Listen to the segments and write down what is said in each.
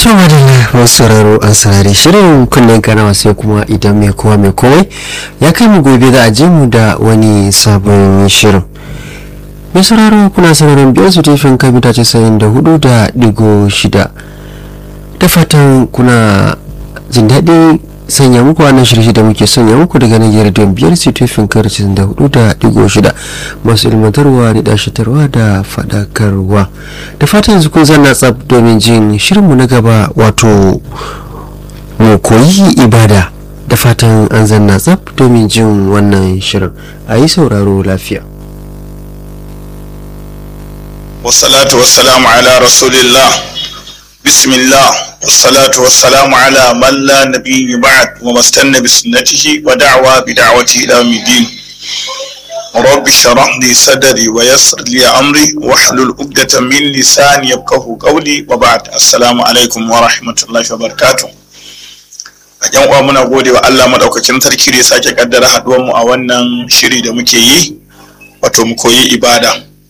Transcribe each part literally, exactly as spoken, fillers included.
To madalla masu sauraro an saurari shirin kunnen kanawa sai kuma idan mai kowa mai komai ya kai mu gobe za a je mu da wani sabon shirin. Mai sauraro kuna sauraron biyar su tefin kan mita casa'in da hudu da digo shida. Da fatan kuna jin daɗin sanya muku wannan shirye da muke sanya muku daga nan rediyon biyar su tefin kan casa'in da hudu da digo shida masu ilmantarwa da dashitarwa da faɗakarwa. Da fatan yanzu kun zanna tsab domin jin shirinmu na gaba wato mu koyi ibada. Da fatan an zanna tsab domin jin wannan shirin a yi sauraro lafiya. Wassalatu wassalamu ala rasulillah, bismillah, wassalatu wassalamu ala man la nabiyyi ba'd wa mastanna bi sunnatihi wa da'wa bi da'wati ila yawmiddin. Rabbi shrah li sadri wa yassir li amri wahlul 'uqdatan min lisani yafqahu qawli wa ba'd. Assalamu alaikum wa rahmatullahi wa barakatuh. A yan uwa muna gode wa Allah madaukakin sarki da ya sake kaddara haduwar mu a wannan shiri da muke yi wato mu koyi ibada.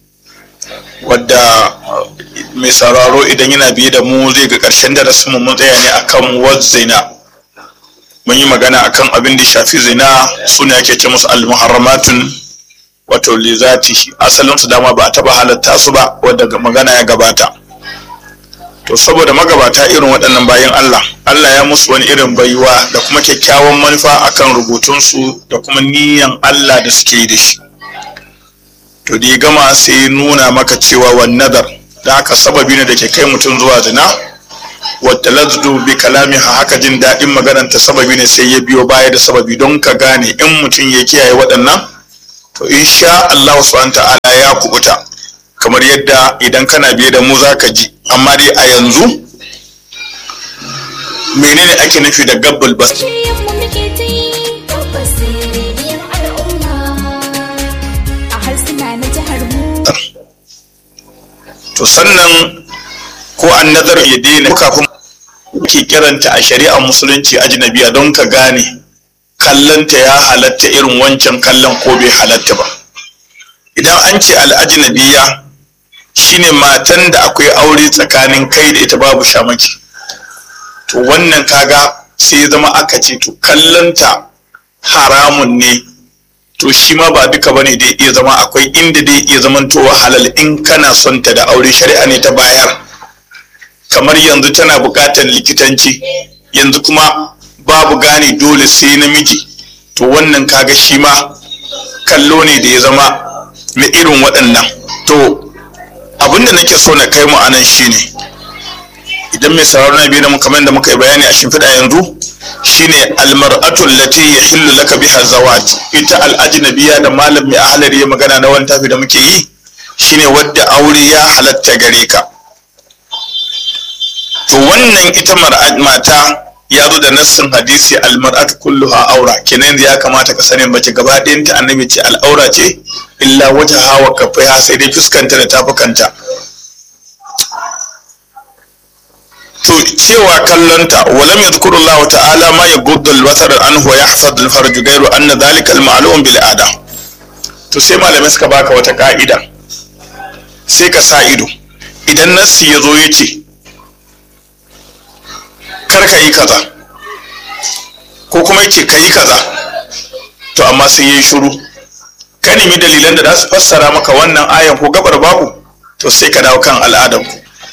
Wadda mai sauraro idan yana biye da mu zai ga ƙarshen darasin mu mun tsaya ne akan wad zina. Mun yi magana akan abin da shafi zina, sune ake ce musu al-muharramatun wato li zatihi, asalin su dama ba a taba halatta su ba wadda magana ya gabata. To saboda magabata irin waɗannan bayan Allah, Allah ya musu wani irin baiwa da kuma kyakkyawan manufa akan rubutun su da kuma niyan Allah da suke yi da shi. To da ya gama sai nuna maka cewa wan nadar da haka sababi ne da ke kai mutum zuwa zina, wadda lazdu bi kalamiha haka jin daɗin magananta sababi ne sai ya biyo baya da sababi don ka gane in mutum ya kiyaye waɗannan to insha Allah subhanahu ta'ala ya kubuta, kamar yadda idan kana biye da mu zaka ji. Amma dai a yanzu menene ake nufi da gabbal bas? To sannan ko an nazar ya daina kafin ke kiranta a shari'ar musulunci ajnabiya don ka gane kallanta ya halatta irin wancan kallon ko bai halatta ba. Idan an ce al'ajnabiya shine matan da akwai aure tsakanin kai da ita babu shamaki, to wannan kaga sai ya zama aka ce to kallanta haramun ne. To shi ma ba duka bane da iya zama, akwai inda dai iya zamantowa halal in kana son ta da aure, shari'a ne ta bayar. Kamar yanzu tana buƙatar likitanci, yanzu kuma babu gane dole sai namiji, to wannan kaga shi ma kallo ne da ya zama na irin waɗannan. To abinda nake so na kai mu anan shine idan mai sauraro na biyu da mu kamar da muka yi bayani a shimfiɗa yanzu shine almar'atu allati yahillu laka biha zawaj. Ita al'ajnabiya da malam mai ahlari ya magana na wani tafi da muke yi shine wadda aure ya halatta gare ka. To wannan ita mata ya zo da nassin hadisi almar'atu kulluha aura, kenan ya kamata ka sani mace gaba ɗayan ta annabi ce al'aura ce illa wajhaha wa kaffaiha, sai dai fuskanta da tafukanta. To cewa kallonta walam yadhkuru Allah ta'ala ma yaghuddu al-basar anhu wa yahfadhu al-farj ghayru anna dhalika al-ma'lum bil ada. To sai malamai suka baka wata ka'ida, sai ka sa ido idan nassi yazo yace kar ka yi kaza ko kuma yace ka yi kaza, to amma sai yayi shiru ka nemi dalilan da za su fassara maka wannan ayan ko gabar babu, to sai ka dawo kan al'adanku.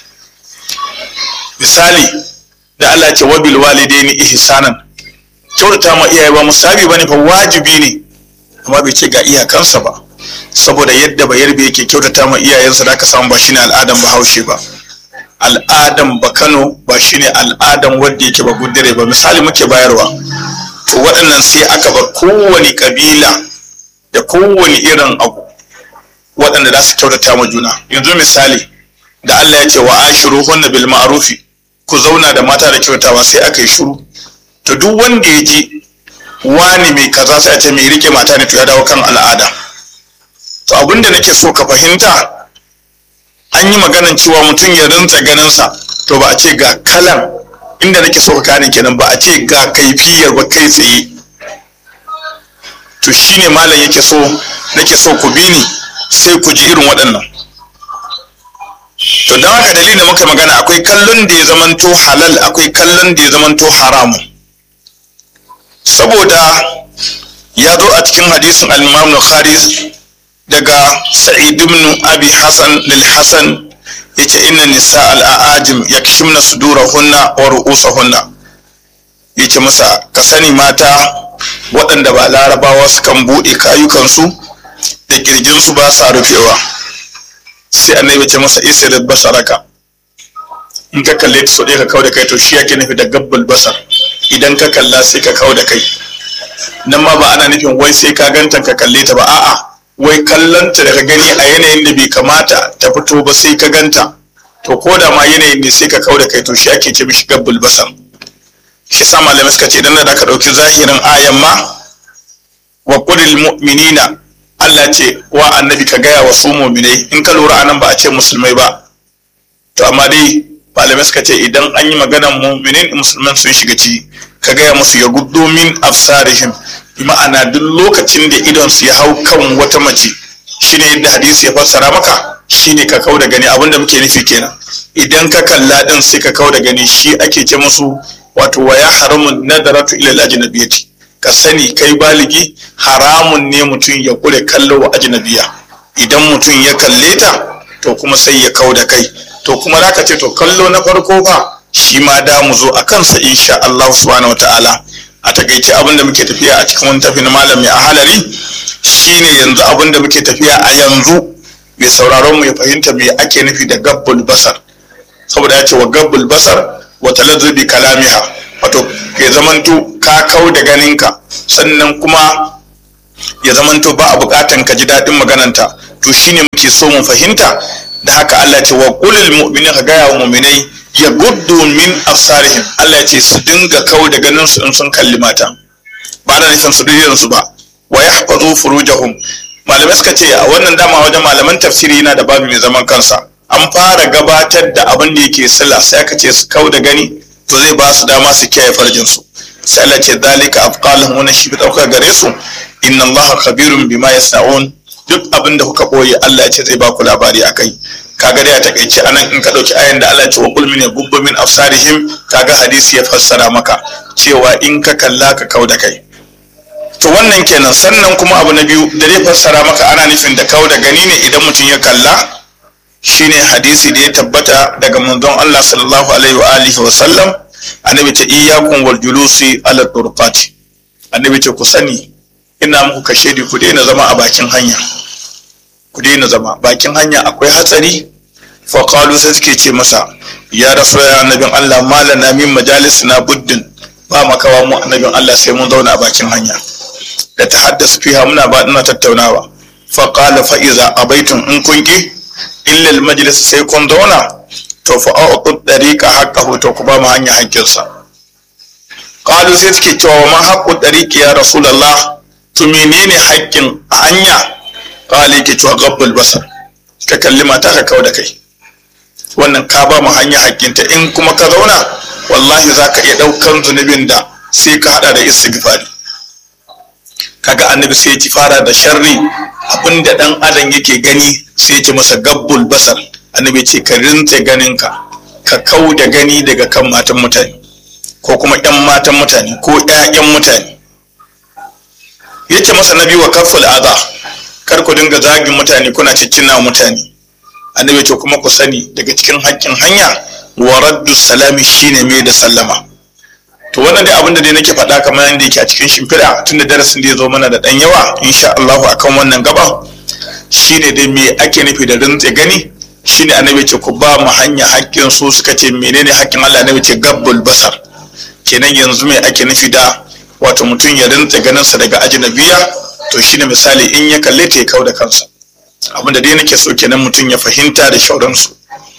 Misali da Allah ce wabil walidaini ihsanan, kyautata ma iyaye ba musabi bane fa, wajibi ne, amma bai ce ga iyakansa ba, saboda yadda bayar bai yake kyautata ma iyayensa da ka samu ba shine al'adan Bahaushe ba, al'adan Bakano ba shine al'adan wanda yake ba gudure ba. Misali muke bayarwa, to waɗannan sai aka bar kowane kabila da kowane irin abu waɗanda za su kyautata ma juna. Yanzu misali da Allah ya ce wa ashiruhunna bil ma'rufi, ku zauna da mata da kyautawa, sai aka yi shiru. To duk wanda ya ji wani mai kaza sai a ce mai rike mata ne, to ya dawo kan al'ada. To abinda nake so ka fahimta, an yi maganan cewa mutum ya rantsa ganinsa, to ba a ce ga kalan inda nake so ka gane kenan, ba a ce ga kaifiyar ba kai tsaye. To shine malam yake so nake so ku bi ni sai ku ji irin waɗannan. to don haka dalilin da muka magana akwai kallon da ya zamanto halal akwai kallon da ya zamanto haramun, saboda ya zo a cikin hadisin al-Imam Bukhari daga Sa'id ibn Abi Hasan lil-Hasan yace inna nisa al-aajim yakshimna sudurahunna wa ru'usahunna, yace masa ka sani mata waɗanda ba larabawa sukan buɗe kayukansu da kirjinsu ba sa rufewa. Sai annabi ce masa isir basaraka, in ka kalle ta so ɗaya ka kau da kai, to shi yake nufi da gabbal basar, idan ka kalla sai ka kau da kai. Nan ma ba ana nufin wai sai ka ganta ka kalle ta ba, a'a wai kallanta da ka gani a yanayin da bai kamata ta fito ba sai ka ganta, to ko da ma yanayin ne sai ka kau da kai, to shi ake ce mishi gabbal basar. Shi sa malamai suka ce idan da ka ɗauki zahirin ayan ma wa qulil mu'minina, Allah ce wa annabi ka gaya wa su mu'minai, in ka lura anan ba a ce musulmai ba, to amma dai malamai suka ce idan an yi maganar mu'minin musulman sun shiga ci, ka gaya musu ya guddo min afsarihim, bi ma'ana duk lokacin da idon su ya hau kan wata mace, shine yadda hadisi ya fassara maka, shine ka kau da gani. Abinda muke nufi kenan, idan ka kalla din sai ka kau da gani, shi ake ce musu wato wa ya haramun nadaratu ila al-ajnabiyati. Ka sani kai baligi haramun ne mutum ya kure kallo wa ajnabiya, idan mutum ya kalle ta to kuma sai ya kau da kai. To kuma zaka ce to kallo na farko fa shi ma da mu zo a kansa insha Allah subhanahu wataala. A takaice abin da muke tafiya a cikin wani tafi na malami a halari shine yanzu abin da muke tafiya a yanzu, mai sauraron mu ya fahimta me ake nufi da gabbul basar, saboda ya ce wa gabbul basar wa talazzu bi kalamiha, wato ya zamanto ka kau da ganinka, sannan kuma ya zamanto ba a bukatan ka ji daɗin magananta. To shine muke so mu fahimta. Da haka Allah ce wa qulil mu'minina, ka gaya wa mu'minai ya guddu min absarihim, Allah ya ce su dinga kau da ganin su in sun kalli mata, ba da nufin su dukkan su ba. Wa yahfazu furujahum, malamai suka ce a wannan dama wajen malaman tafsiri yana da babu mai zaman kansa, an fara gabatar da abin da yake sila, sai aka ce su kau da gani, to zai ba su dama su kiyaye farjin su. Sai Allah ce zalika afqalahum, wannan shi bi dauka gare su, inna Allaha khabirun bima yasnaun, duk abin da kuka boye Allah ya ce zai ba ku labari akai. Kaga dai a takaice anan in ka dauki ayan da Allah ya ce wa qul min yagubbu min absarihim, kaga hadisi ya fassara maka cewa in ka kalla ka kau da kai. To wannan kenan. Sannan kuma abu na biyu da zai fassara maka ana nufin da kau da gani ne idan mutum ya kalla, shine hadisi da ya tabbata daga manzon Allah sallallahu alaihi wa alihi wa sallam. Annabi ce iyyakum wal julusi ala turqati, annabi ce ku sani ina muku kashe di ku daina zama a bakin hanya, ku daina zama bakin hanya akwai hatsari. Fa qalu, sai suke ce masa ya rasulullah, annabin Allah, malana min majalisina buddin, ba makawa mu annabin Allah sai mun zauna a bakin hanya da ta haddasa fiha, muna ba ina tattaunawa. Fa qala fa iza abaitum, in kun ki illa al majlis, sai kun zauna, to fa a'tu dariqa haqqahu, to ku ba mu hanya hakkinsa. Qalu, sai suke cewa ma haqqu dariqi ya rasulullah, to menene haƙƙin hanya? Qala, yake cewa gabbal basar, ka kalli mata ka kau da kai, wannan ka ba mu hanya haƙƙinta. In kuma ka zauna, wallahi za ka iya ɗaukan zunubin da sai ka haɗa da istighfari. Kaga annabi sai ya ci fara da sharri, abinda ɗan adam yake gani sai ya ci masa gabbul basar. Annabi ce ka rintse ganinka, ka kau da gani daga kan matan mutane ko kuma ƴan matan mutane ko ƴaƴan mutane. Yace masa nabi wa kaful adha, kar ku dinga zagin mutane kuna ciccina mutane. Annabi ce kuma ku sani daga cikin haƙƙin hanya wa raddu salami, shine mai da sallama. To wannan dai abinda dai nake faɗa kamar yadda yake a cikin shimfiɗa, tunda darasin da ya zo mana da ɗan yawa insha Allah akan wannan gaba, shine dai me ake nufi da rintse gani. Shine annabi ce ku ba mu hanya haƙƙin su. Suka ce menene haƙƙin Allah? Annabi ce gabbul basar. Kenan yanzu me ake nufi da wato mutum ya rintse ganinsa daga ajnabiya? To shine misali in ya kalle ta ya kau da kansa. Abinda dai nake so kenan mutum ya fahimta da shauransu.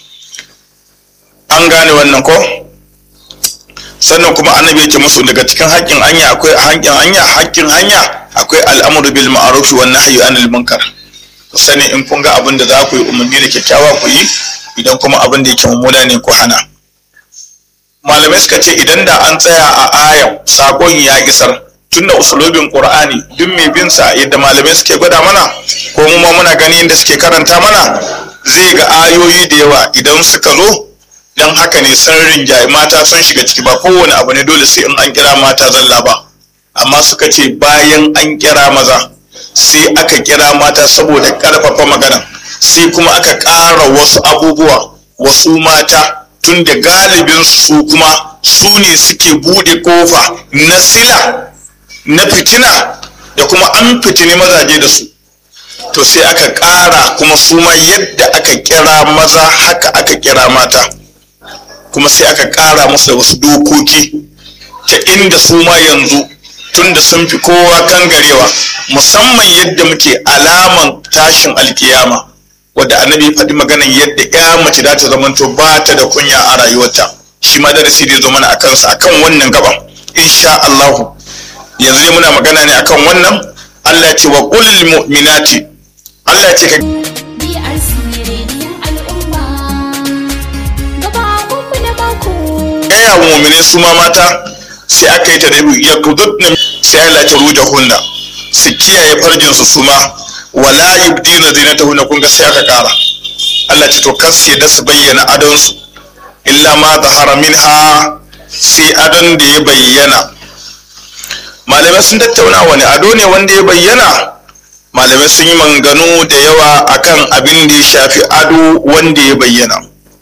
An gane wannan ko? Sannan kuma annabi ya ce musu daga cikin haƙƙin hanya akwai haƙƙin hanya haƙƙin hanya akwai al'amru bil ma'ruf wan nahyi anil munkar. Ku sani in kun ga abin da za ku yi umarni da kyakkyawa ku yi, idan kuma abin da yake mummuna ne ku hana. Malamai suka ce idan da an tsaya a ayan sakon ya isar, tunda usulubin Qur'ani duk mai bin sa yadda malamai suke gwada mana ko mu ma muna gani inda suke karanta mana, zai ga ayoyi da yawa idan suka zo, don haka ne sun rinjaye mata sun shiga ciki. Ba kowane abu ne dole sai in an kira mata zalla ba, amma suka ce bayan an kira maza sai aka kira mata saboda karfafa magana, sai kuma aka ƙara wasu abubuwa wasu mata, tun da galibin su kuma su ne suke bude kofa na sila na fitina da kuma an fitini mazaje da su. To sai aka ƙara kuma su ma yadda aka kira maza haka aka kira mata, kuma sai aka ƙara musu da wasu dokoki ta inda su ma yanzu tun da sun fi kowa kan garewa, musamman yadda muke alaman tashin alkiyama, wadda annabi faɗi maganan yadda ya mace za ta zamanto ba ta da kunya a rayuwarta. Shi ma darasi da zo mana a kansa akan wannan gaban insha Allah. Yanzu ne muna magana ne akan wannan. Allah ya ce wa qul lil mu'minati, Allah ya ce ka gaya wa mu'mine su ma mata, sai aka yi ta da ya kududna, sai Allah ya ce rujahunna, su kiyaye farjin su su ma, wala yubdina zinatahunna, kun ga sai aka kara. Allah ce to kas da su bayyana adon su illa ma zahara minha, sai adon da ya bayyana. Malamai sun tattauna wani ado ne wanda ya bayyana. Malamai sun yi manganu da yawa akan abin da ya shafi ado wanda ya bayyana.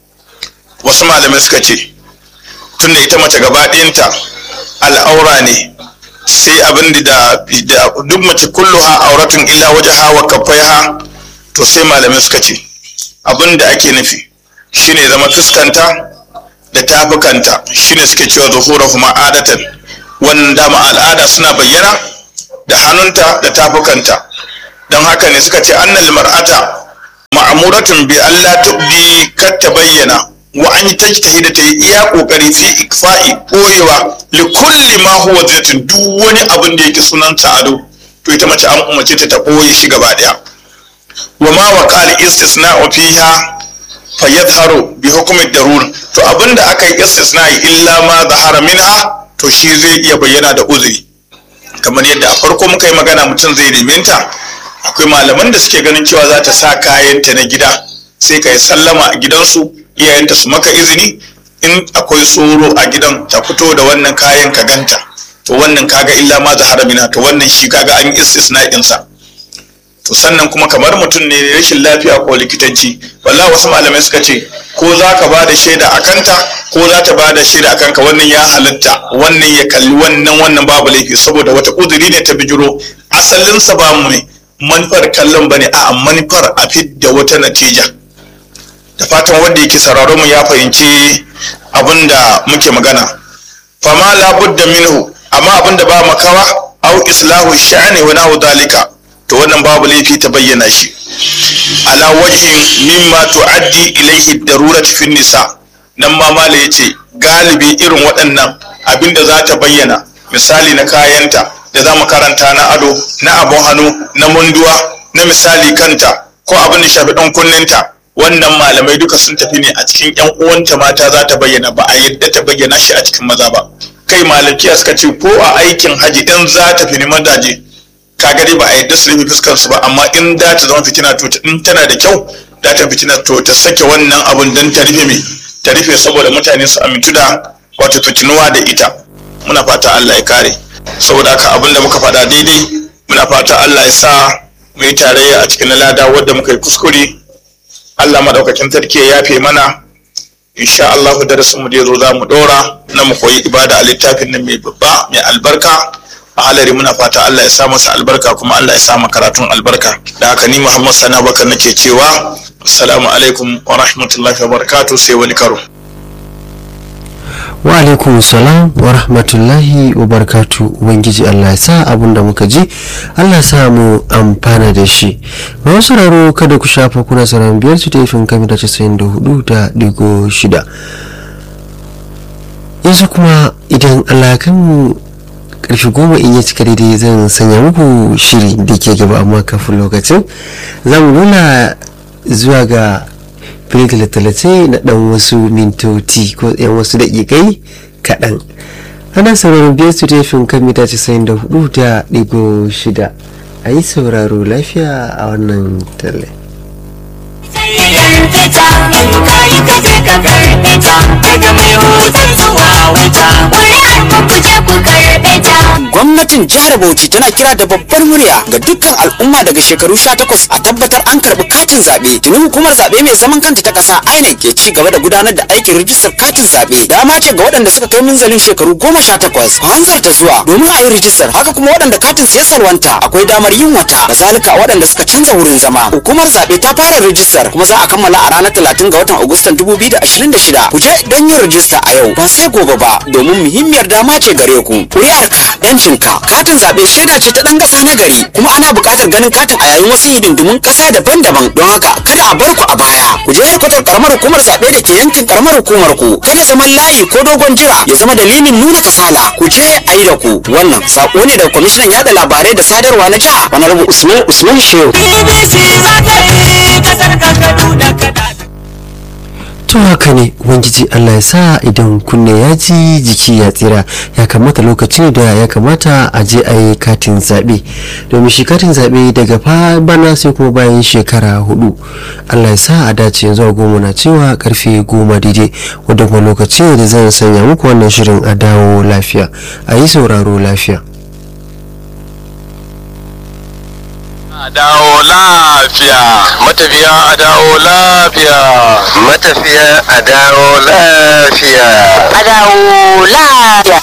Wasu malamai suka ce tunda ita mace gaba ɗinta al'aura ne, sai abin da duk mace kulluha auratun illa wajha wa kaffaiha, to sai malamai suka ce abin da ake nufi shine zama fuskanta da tafukanta, shine suke cewa zuhurahuma adatan, wannan dama al'ada suna bayyana da hannunta da tafukanta. Don haka ne suka ce annal mar'ata ma'amuratun bi Allah tubdi kar ta bayyana, wa an yi tajtahida ta yi iya kokari fi ikfa'i koyewa li kulli ma huwa zaitun, duk wani abin da yake sunanta ado to ita mace an umarce ta ta koye shi gaba daya. wa ma waqal istisna'u fiha fa yadhharu bi hukmi darur, to abinda aka yi istisna'i illa ma zahara minha, to shi zai iya bayyana da uzuri. Kamar yadda a farko muka yi magana, mutum zai riminta, akwai malaman da suke ganin cewa za ta sa kayanta na gida, sai ka yi sallama a gidansu, iyayenta su maka izini, in akwai tsoro a gidan ta fito da wannan kayan ka ganta, to wannan kaga illa ma zahara minha, to wannan shi kaga an istisna'in sa. To sannan kuma kamar mutum ne rashin lafiya ko likitanci, wallahi wasu malamai suka ce ko za ka ba da shaida a kanta ko za ta ba da shaida a kanka, wannan ya halatta, wannan ya kalli wannan, wannan babu laifi, saboda wata uzuri ne ta bijiro. Asalinsa ba mu ne manufar kallon bane, a manufar a fidda wata natija. Da fatan wanda yake sauraron mu ya fahimci abin da muke magana. Fama labudda minhu, amma abin da ba makawa, au islahu sha'ani wa nahu dalika, to wannan babu laifi ta bayyana shi ala wajhin mimma tuaddi ilayhi darurat fi nisa. Nan ma mala yace galibi irin waɗannan abinda za ta bayyana, misali na kayanta da za mu karanta na ado, na abun hannu, na munduwa, na misali kanta, ko abin da shafi ɗan kunninta, wannan malamai duka sun tafi ne a cikin ƴan uwanta mata za ta bayyana, ba a yadda ta bayyana shi a cikin maza ba. Kai malakiya suka ce ko a aikin haji in za ta fi ni mazaje, kaga dai ba a yadda su rufe fuskar su ba, amma in da ta zama fitina, to in tana da kyau da ta fitina, to ta sake wannan abun dan ta rufe me ta rufe, saboda mutane su amintu da wato fitinuwa da ita. Muna fata Allah ya kare. Saboda haka abin da muka faɗa daidai, muna fata Allah ya sa mu yi tarayya a cikin lada, wadda muka yi kuskure Allah madaukakin sarki ya yafe mana. Insha Allah darasin mu da yazo za mu dora na mu koyi ibada a littafin nan mai babba mai albarka a halari. Muna fata Allah ya sa masa albarka, kuma Allah ya sa mu karatun albarka. Da haka ni Muhammad Sani Abubakar nake cewa assalamu alaikum wa rahmatullahi wa barakatuh, sai wani karo. Wa alaikum salam wa rahmatullahi wa barakatuh. Ubangiji Allah ya sa abun da muka ji Allah ya sa mu amfana da shi. Ba wasu raro kada ku shafa, kuna sauraron biyar su taifin kamita casa'in da hudu da digo shida. Yanzu kuma idan Allah ya kan mu karfe goma in ya cika daidai, zan sanya muku shiri da ke gaba, amma kafin lokacin za mu nuna zuwa ga talace na dan wasu mintoti ko yan wasu daƙiƙai kaɗan. Ana sauraron biyar su taifin kan mita casa'in da hudu da digo shida. A yi sauraro lafiya a wannan talle. Gwamnatin jihar Bauchi tana kira da babbar murya ga dukkan al'umma daga shekaru sha takwas a tabbatar an karɓi katin zaɓe. Tuni hukumar zaɓe mai zaman kanta ta ƙasa I N E C ke ci gaba da gudanar da aikin rijistar katin zaɓe. Dama ce ga waɗanda suka kai minzalin shekaru goma sha takwas a hanzarta zuwa domin a yi rijistar. Haka kuma waɗanda katin su ya salwanta akwai damar yin wata. Kazalika waɗanda suka canza wurin zama. Hukumar zaɓe ta fara rijistar kuma za a kammala a ranar talatin ga watan Agustan dubu biyu da ashirin da shida. Ku je don yin rijista a yau ba sai gobe ba domin muhimmiyar dama ce gare ku. Ƙuri'arka 'yancinka. Katin zaɓe shaida ce ta ɗan ƙasa na gari kuma ana buƙatar ganin katin a yayin wasu hidindimun ƙasa daban-daban don haka kada a bar ku a baya. Ku je harkatar ƙaramar hukumar zaɓe da ke yankin ƙaramar hukumar ku. Kada zaman layi ko dogon jira ya zama dalilin nuna kasala. Ku je a yi da ku. Wannan saƙo ne daga kwamishinan yaɗa labarai da sadarwa na jiha Honorable Usman Usman Shehu. to haka ne ubangiji Allah ya sa idan kunne ya ji jiki ya tsira. Ya kamata lokacin da ya kamata a je a yi katin zaɓe domin shi katin zaɓe daga fa bana sai kuma bayan shekara hudu. Allah ya sa a dace. Yanzu goma na cewa karfe goma daidai wadda kuma lokaci da zan sanya muku wannan shirin a dawo lafiya, a yi sauraro lafiya. A dawo lafiya, matafiya a dawo lafiya, matafiya a dawo lafiya, a dawo lafiya.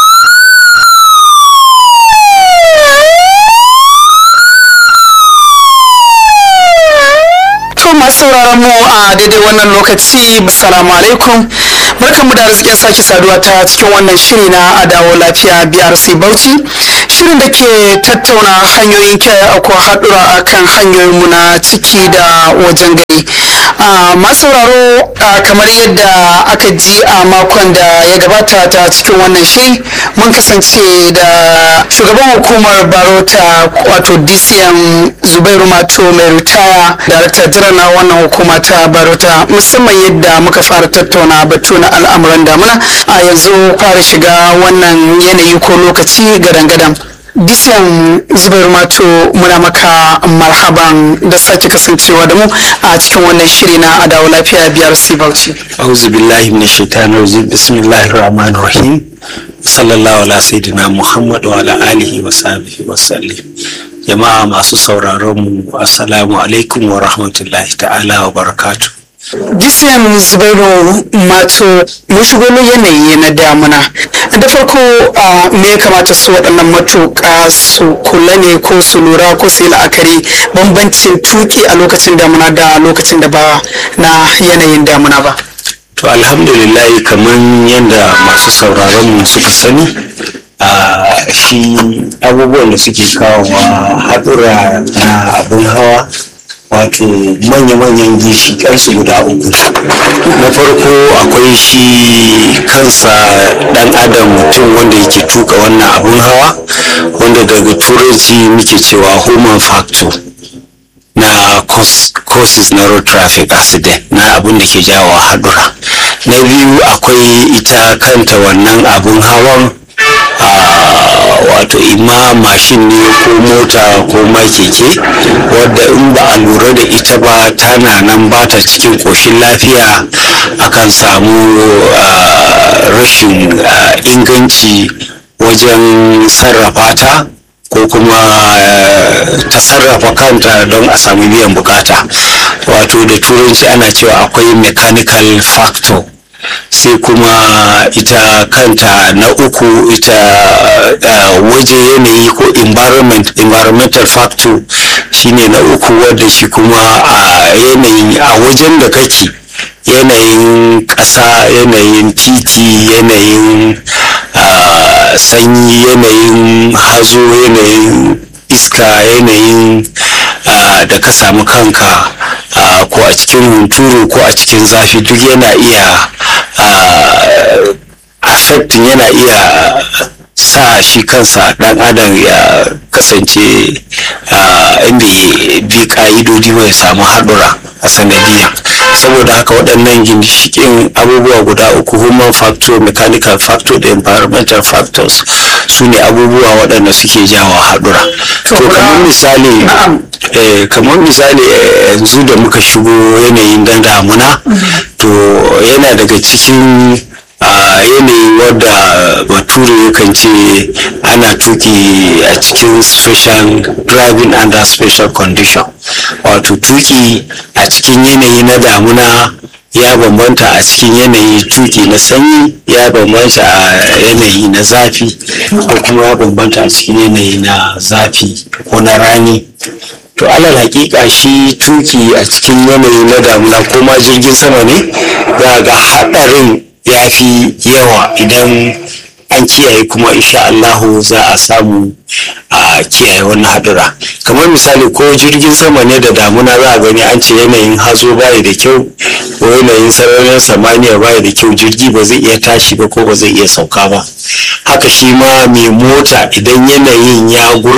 Masu sauraron mu a daidai wannan lokaci, assalamu alaikum, barkanmu da arzikin sake saduwa ta cikin wannan shiri na adawo lafiya B R C Bauchi, shirin da ke tattauna hanyoyin kiyaye akwai haɗura akan hanyoyinmu na ciki da wajen gari. Masu sauraro, kamar yadda aka ji a makon da ya gabata ta cikin wannan shiri, mun kasance da shugaban hukumar Barota wato D C M Zubairu Mato mai ritaya, Darakta Jiran na wannan hukuma ta Barota, musamman yadda muka fara tattauna batu na al'amuran damuna a yanzu fara shiga wannan yanayi ko lokaci gadan-gadan. Disiyan Zubairu Mato, muna maka marhaban da sake kasancewa da mu a cikin wannan shiri na adawo lafiya B R C Bauchi. Auzu billahi minash shaitanir rajim. Bismillahir rahmanir rahim. Sallallahu ala sayyidina Muhammad wa ala alihi wa sahbihi wa sallim. Jama'a masu sauraron mu, assalamu alaikum wa rahmatullahi ta'ala wa barakatuh. Disiyan Zubairu Mato, mun shigo yanayi na damuna. Da farko me ya kamata su waɗannan matuƙa su kula ne ko su lura ko su yi la'akari bambancin tuki a lokacin damuna da lokacin da ba na yanayin damuna ba? To alhamdulillah, kamar yadda masu sauraron mu suka sani, shi abubuwan da suke kawo haɗura na abin hawa wato manya-manyan ginshiƙansu guda uku. Na farko akwai shi kansa ɗan adam mutum wanda yake tuka wannan abun hawa, wanda daga turanci muke cewa human factor na causes na road traffic accident, na abun da ke jawo haɗura. Na biyu akwai ita kanta wannan abun hawan, wato ima mashin ne ko mota ko ma keke, wadda in ba a lura da ita ba tana nan ba ta cikin ƙoshin lafiya, akan samu rashin inganci wajen sarrafa ta ko kuma ta sarrafa kanta don a samu biyan bukata. Wato da turanci ana cewa akwai mechanical factor. Sai kuma ita kanta na uku, ita uh, waje yanayi ko environment environmental factor shine na uku, wadda shi kuma a uh, yanayin a wajen da kake, yanayin ƙasa, yanayin titi, yanayin uh, sanyi, yanayin hazo, yanayin iska, yanayin uh, da ka samu kanka uh, ko a cikin hunturu ko a cikin zafi, duk yana iya uh, affecting, yana iya sa shi kansa dan adam ya kasance in bai bi ka'idodi ba ya samu haɗura a sanadiyya. Saboda haka waɗannan ginshiƙin abubuwa guda uku, human factor, mechanical factor da environmental factors, su ne abubuwa waɗanda suke jawo haɗura. To kamar misali eh, kamar misali yanzu da muka shigo yanayin dan damuna to yana daga cikin a yanayi wadda bature yakan ce ana tuki a cikin special driving under special condition, wato tuki a cikin yanayi na damuna ya bambanta a cikin yanayi tuki na sanyi, ya bambanta a yanayi na zafi ko kuma ya bambanta a cikin yanayi na zafi ko na rani. To alal hakika shi tuki a cikin yanayi na damuna ko ma jirgin sama ne za ga haɗarin ya fi yawa idan an kiyaye, kuma insha Allahu za a samu a kiyaye wannan hadura. Kamar misali ko jirgin sama ne da damuna za a gani an ce yanayin hazo bai da kyau ko yanayin sararin samaniya bai da kyau, jirgi ba zai iya tashi ba ko ba zai iya sauka ba. Haka shi ma mai mota idan yanayin ya gurɓa